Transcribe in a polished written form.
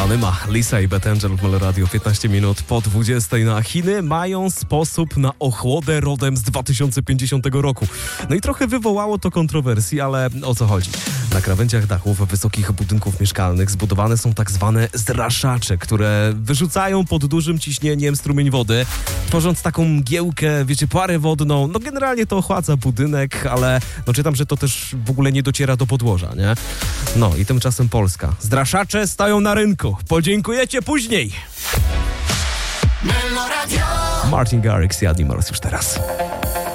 Anyma, Lisa i Betangel w Meloradio 15 minut po 20 na Chiny mają sposób na ochłodę rodem z 2050 roku. No i trochę wywołało to kontrowersji, ale o co chodzi? Na krawędziach dachów wysokich budynków mieszkalnych zbudowane są tak zwane zraszacze, które wyrzucają pod dużym ciśnieniem strumień wody, tworząc taką mgiełkę, wiecie, parę wodną. No generalnie to ochładza budynek, ale no czytam, że to też w ogóle nie dociera do podłoża, nie? No i tymczasem Polska. Zraszacze stają na rynku. Podziękujecie później. Martin Garrix i Admiral już teraz.